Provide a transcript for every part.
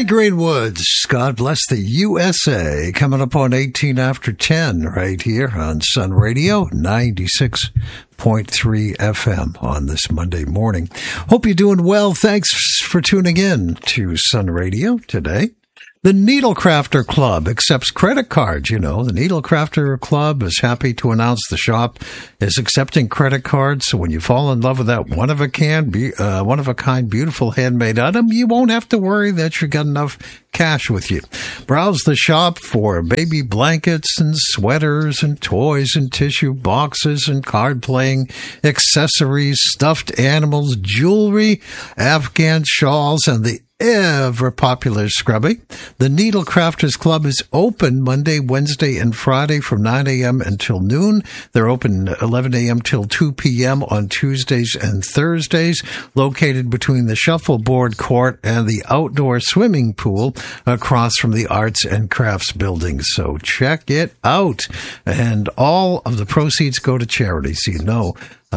Greenwoods, God Bless the USA, coming up on 18 after 10 right here on Sun Radio 96.3 FM on this Monday morning. Hope you're doing well. Thanks for tuning in to Sun Radio today. The Needlecrafter Club accepts credit cards. You know, the Needlecrafter Club is happy to announce the shop is accepting credit cards. So when you fall in love with that one-of-a-kind, beautiful handmade item, you won't have to worry that you got enough cash with you. Browse the shop for baby blankets and sweaters and toys and tissue boxes and card-playing accessories, stuffed animals, jewelry, Afghan shawls, and the ever-popular Scrubby. The Needlecrafters Club is open Monday, Wednesday, and Friday from 9 a.m. until noon. They're open 11 a.m. till 2 p.m. on Tuesdays and Thursdays, located between the shuffleboard court and the outdoor swimming pool across from the Arts and Crafts building. So check it out. And all of the proceeds go to charity. So you know,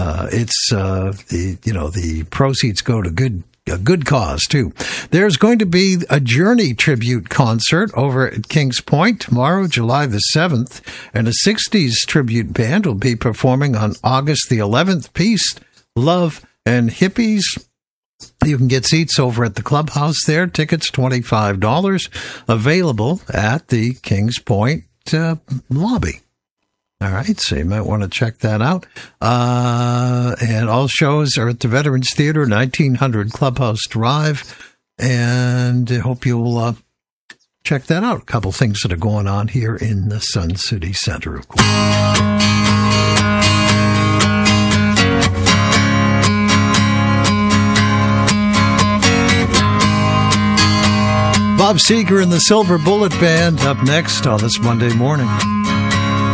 the proceeds go to a good cause, too. There's going to be a Journey tribute concert over at Kings Point tomorrow, July the 7th, and a 60s tribute band will be performing on August the 11th. Peace, Love, and Hippies. You can get seats over at the clubhouse there. Tickets $25, available at the Kings Point lobby. All right, so you might want to check that out. And all shows are at the Veterans Theater, 1900 Clubhouse Drive. And I hope you'll check that out. A couple things that are going on here in the Sun City Center, of course. Bob Seger and the Silver Bullet Band up next on this Monday morning.